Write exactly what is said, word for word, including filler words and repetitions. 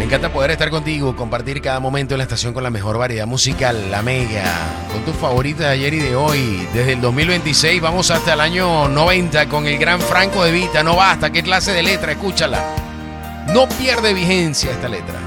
encanta poder estar contigo, compartir cada momento en la estación con la mejor variedad musical, La Mega, con tus favoritas de ayer y de hoy. Desde el dos mil veintiséis vamos hasta el año noventa con el gran Franco De Vita. No basta, qué clase de letra, escúchala. No pierde vigencia esta letra.